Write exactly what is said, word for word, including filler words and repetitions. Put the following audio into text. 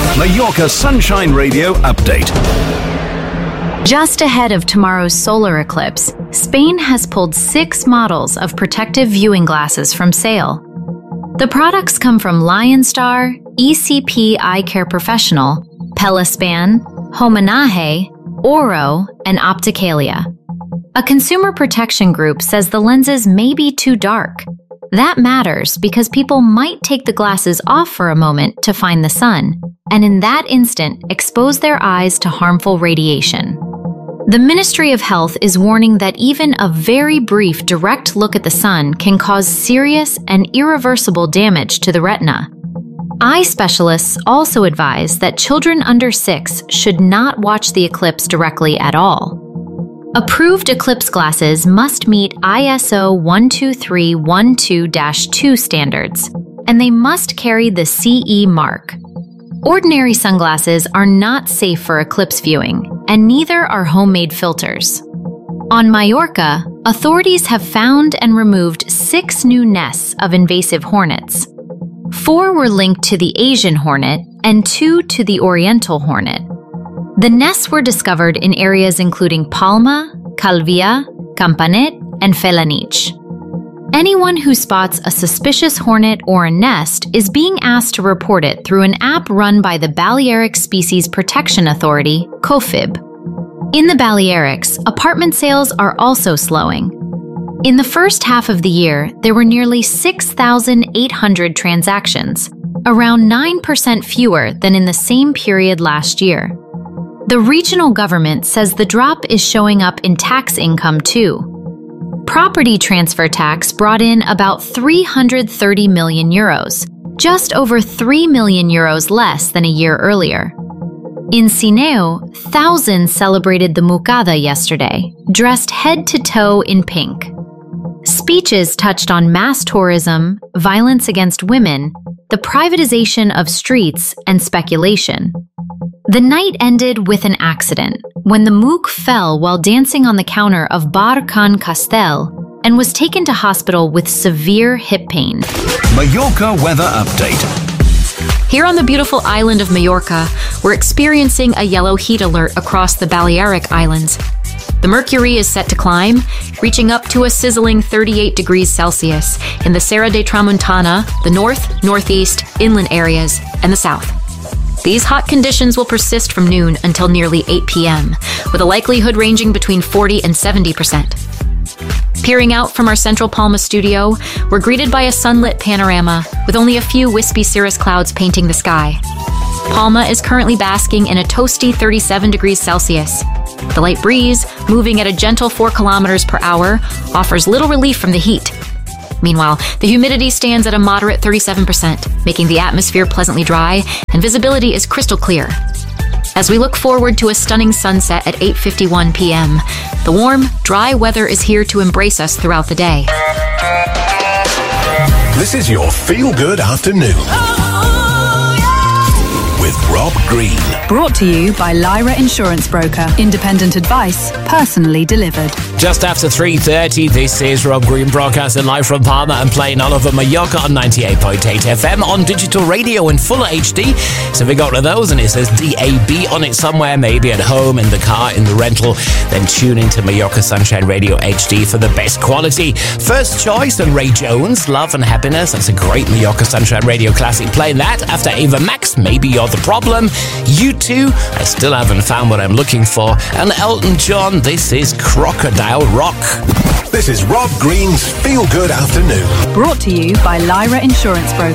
Mallorca Sunshine Radio update. Just ahead of tomorrow's solar eclipse, Spain has pulled six models of protective viewing glasses from sale. The products come from Lionstar, E C P Eye Care Professional, Pelispan, Homenaje, Oro, and Opticalia. A consumer protection group says the lenses may be too dark. That matters because people might take the glasses off for a moment to find the sun, and in that instant expose their eyes to harmful radiation. The Ministry of Health is warning that even a very brief direct look at the sun can cause serious and irreversible damage to the retina. Eye specialists also advise that children under six should not watch the eclipse directly at all. Approved eclipse glasses must meet I S O one two three one two dash two standards, and they must carry the C E mark. Ordinary sunglasses are not safe for eclipse viewing, and neither are homemade filters. On Mallorca, authorities have found and removed six new nests of invasive hornets. Four were linked to the Asian hornet and two to the Oriental hornet. The nests were discovered in areas including Palma, Calvia, Campanet, and Felanich. Anyone who spots a suspicious hornet or a nest is being asked to report it through an app run by the Balearic Species Protection Authority, COFIB. In the Balearics, apartment sales are also slowing. In the first half of the year, there were nearly six thousand eight hundred transactions, around nine percent fewer than in the same period last year. The regional government says the drop is showing up in tax income too. Property transfer tax brought in about three hundred thirty million euros, just over three million euros less than a year earlier. In Sineu, thousands celebrated the Mucada yesterday, dressed head to toe in pink. Speeches touched on mass tourism, violence against women, the privatization of streets, and speculation. The night ended with an accident, when the Mook fell while dancing on the counter of Bar Can Castel and was taken to hospital with severe hip pain. Mallorca weather update. Here on the beautiful island of Mallorca, we're experiencing a yellow heat alert across the Balearic Islands. The mercury is set to climb, reaching up to a sizzling thirty-eight degrees Celsius in the Serra de Tramuntana, the north, northeast, inland areas, and the south. These hot conditions will persist from noon until nearly eight p m, with a likelihood ranging between forty and seventy percent. Peering out from our central Palma studio, we're greeted by a sunlit panorama with only a few wispy cirrus clouds painting the sky. Palma is currently basking in a toasty thirty-seven degrees Celsius. The light breeze, moving at a gentle four kilometers per hour, offers little relief from the heat. Meanwhile, the humidity stands at a moderate thirty-seven percent, making the atmosphere pleasantly dry, and visibility is crystal clear. As we look forward to a stunning sunset at eight fifty-one p m, the warm, dry weather is here to embrace us throughout the day. This is your feel-good afternoon. With Rob Green. Brought to you by Lyra Insurance Broker. Independent advice, personally delivered. Just after three thirty, this is Rob Green broadcasting live from Palma and playing all over Mallorca on ninety-eight point eight F M on digital radio in full H D. So if you got one of those and it says D A B on it somewhere, maybe at home, in the car, in the rental, then tune into Mallorca Sunshine Radio H D for the best quality. First choice and Ray Jones, Love and Happiness. That's a great Mallorca Sunshine Radio classic. Playing that after Ava Max, Maybe You're the Problem. You Too, I Still Haven't Found What I'm Looking For. And Elton John, this is Crocodile Rock. This is Rob Green's Feel Good Afternoon. Brought to you by Lyra Insurance Broker.